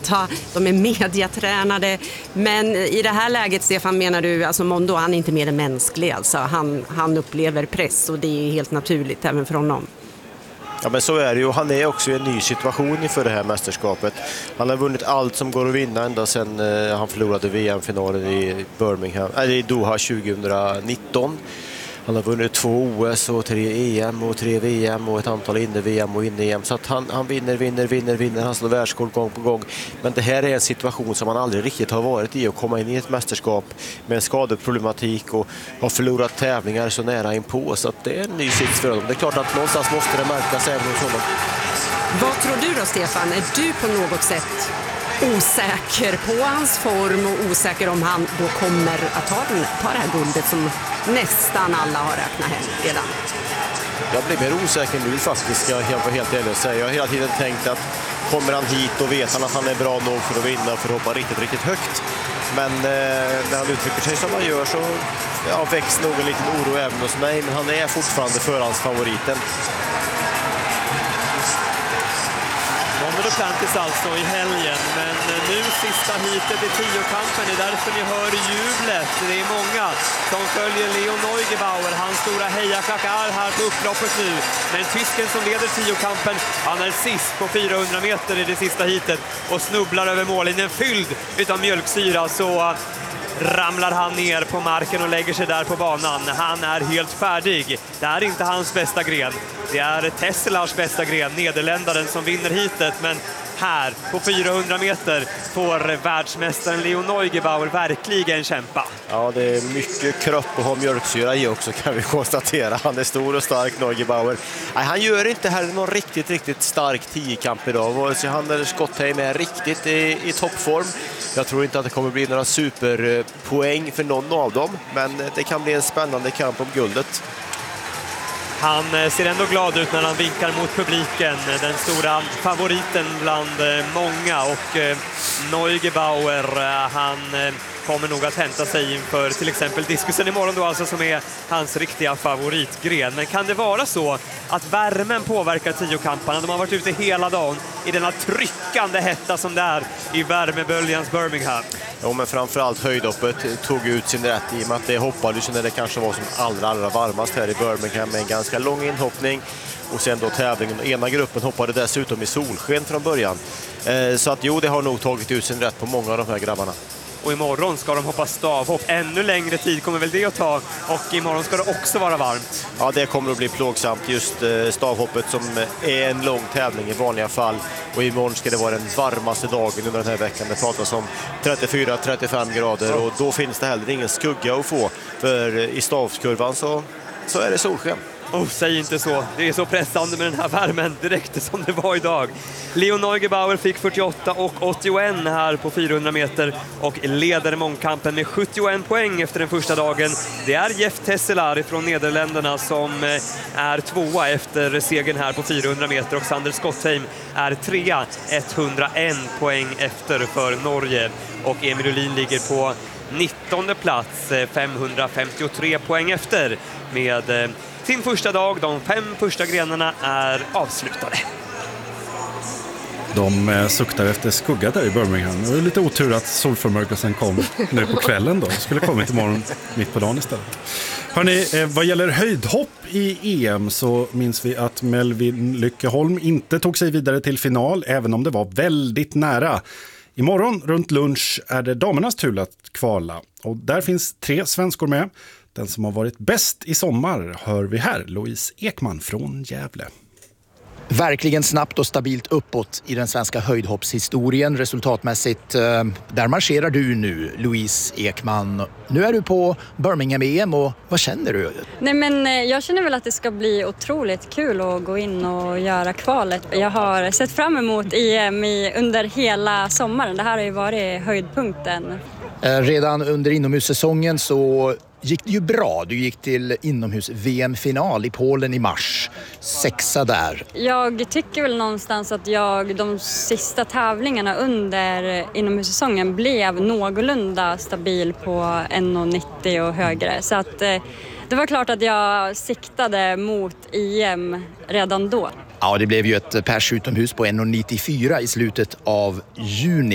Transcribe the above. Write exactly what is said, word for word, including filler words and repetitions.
trötta, de är mediatränade. Men i det här läget, Stefan, menar du, alltså Mondo, han är inte mer än mänsklig. Alltså. Han, han upplever press och det är helt naturligt även för honom. Ja, men så är det ju. Han är också i en ny situation inför det här mästerskapet. Han har vunnit allt som går att vinna ända sedan eh, han förlorade V M-finalen i Birmingham, eller i Doha tjugonitton. Han har vunnit två O S och tre E M och tre V M och ett antal inne-V M och inne-E M. Så att han, han vinner, vinner, vinner, vinner. Han slår världsrekord gång på gång. Men det här är en situation som han aldrig riktigt har varit i, att komma in i ett mästerskap med skadeproblematik och har förlorat tävlingar så nära inpå. Så att det är en ny sits för honom. Det är klart att någonstans måste det märkas även hos honom. Vad tror du då, Stefan? Är du på något sätt osäker på hans form och osäker om han då kommer att ta, den, ta det här guldet som nästan alla har räknat hem redan? Jag blir mer osäker nu faktiskt, jag är helt ärlig att säga. Jag har hela tiden tänkt att kommer han hit och vet han att han är bra nog för att vinna och för att hoppa riktigt, riktigt högt. Men eh, när han uttrycker sig som han gör så ja, väcks nog en liten oro även hos mig. Men han är fortfarande förhandsfavoriten. Duplantis alltså i helgen, men nu sista hitet i tiokampen, det är därför ni hör jublet. Det är många som följer Leon Neugebauer, hans stora hejaklack är här på upploppet nu. Men tysken som leder tiokampen, han är sist på fyrahundra meter i det sista hitet och snubblar över mållinjen fylld utav mjölksyra, så ramlar han ner på marken och lägger sig där på banan. Han är helt färdig. Det är inte hans bästa gren. Det är Tesselars bästa gren, nederländaren som vinner hitet. Men här på fyrahundra meter får världsmästaren Leon Neugebauer verkligen kämpa. Ja, det är mycket kropp och ha mjölksyra i också, kan vi konstatera. Han är stor och stark, Neugebauer. Nej, han gör inte heller någon riktigt, riktigt stark tiokamp idag. Vare sig han eller Skottheim är riktigt i, i toppform. Jag tror inte att det kommer bli några superpoäng för någon av dem. Men det kan bli en spännande kamp om guldet. Han ser ändå glad ut när han vinkar mot publiken. Den stora favoriten bland många. Och Neugebauer, han kommer nog att hämta sig inför till exempel diskusen imorgon då, alltså, som är hans riktiga favoritgren. Men kan det vara så att värmen påverkar tiokamparna? De har varit ute hela dagen i denna tryckande hetta som det är i värmeböljans Birmingham. Ja, men framförallt höjdhoppet tog ut sin rätt i och med att det hoppade när det kanske var som allra, allra varmast här i Birmingham med en ganska lång inhoppning. Och sen då tävlingen. Ena gruppen hoppade dessutom i solsken från början. Eh, så att jo, det har nog tagit ut sin rätt på många av de här grabbarna. Och imorgon ska de hoppa stavhopp. Ännu längre tid kommer väl det att ta. Och imorgon ska det också vara varmt. Ja, det kommer att bli plågsamt. Just stavhoppet som är en lång tävling i vanliga fall. Och imorgon ska det vara den varmaste dagen under den här veckan. Det pratas om trettiofyra till trettiofem grader. Och då finns det heller ingen skugga att få. För i stavskurvan så, så är det solsken. Oh, säg inte så. Det är så pressande med den här värmen direkt som det var idag. Leon Neugebauer fick fyrtioåtta och åttioett här på fyrahundra meter och leder mångkampen med sjuttioett poäng efter den första dagen. Det är Jeff Tesselar från Nederländerna som är tvåa efter segern här på fyrahundra meter och Sander Skottheim är trea, etthundraett poäng efter för Norge. Och Emil Uhlin ligger på nittonde plats, femhundrafemtiotre poäng efter med sin första dag. De fem första grenarna är avslutade. De suktar efter skugga där i Birmingham. Det är lite otur att solförmörkelsen kom nu på kvällen då. Det skulle kommit imorgon mitt på dagen istället. Hörrni, vad gäller höjdhopp i E M så minns vi att Melvin Lyckeholm inte tog sig vidare till final, även om det var väldigt nära. Imorgon runt lunch är det damernas tur att kvala. Och där finns tre svenskor med. Den som har varit bäst i sommar hör vi här, Louise Ekman från Gävle. Verkligen snabbt och stabilt uppåt i den svenska höjdhoppshistorien resultatmässigt. Där marscherar du nu, Louise Ekman. Nu är du på Birmingham-E M och vad känner du? Nej, men jag känner väl att det ska bli otroligt kul att gå in och göra kvalet. Jag har sett fram emot E M i, under hela sommaren. Det här har ju varit höjdpunkten. Redan under inomhussäsongen så gick det ju bra. Du gick till inomhus-V M-final i Polen i mars. Sexa där. Jag tycker väl någonstans att jag de sista tävlingarna under inomhussäsongen blev någorlunda stabil på en komma nittio och högre. Så att eh, det var klart att jag siktade mot E M redan då. Ja, det blev ju ett pers utomhus på en komma nittiofyra i slutet av juni.